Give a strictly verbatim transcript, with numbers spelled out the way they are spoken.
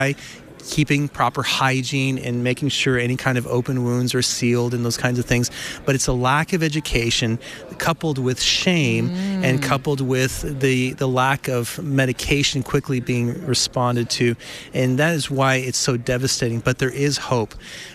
keeping proper hygiene and making sure any kind of open wounds are sealed and those kinds of things. But it's a lack of education coupled with shame mm. and coupled with the, the lack of medication quickly being responded to. And that is why it's so devastating. But there is hope.